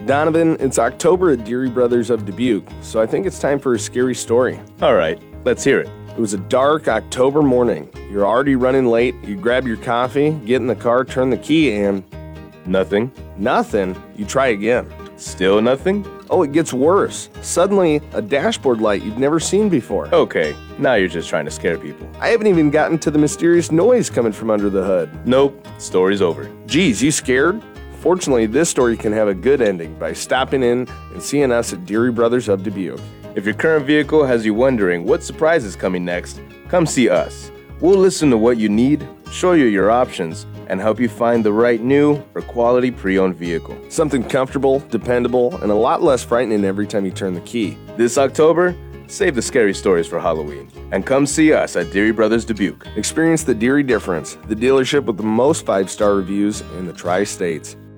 Donovan, it's October at Deary Brothers of Dubuque, so I think it's time for a scary story. All right, let's hear it. It was a dark October morning. You're already running late. You grab your coffee, get in the car, turn the key, and Nothing? nothing. You try again. Still nothing? Oh, it gets worse. Suddenly, a dashboard light you've never seen before. Okay, now you're just trying to scare people. I haven't even gotten to the mysterious noise coming from under the hood. Nope, story's over. Geez, you scared? Fortunately, this story can have a good ending by stopping in and seeing us at Deary Brothers of Dubuque. If your current vehicle has you wondering what surprise is coming next, come see us. We'll listen to what you need, show you your options, and help you find the right new or quality pre-owned vehicle. Something comfortable, dependable, and a lot less frightening every time you turn the key. This October, save the scary stories for Halloween and come see us at Deary Brothers Dubuque. Experience the Deary difference, the dealership with the most 5-star reviews in the Tri-States.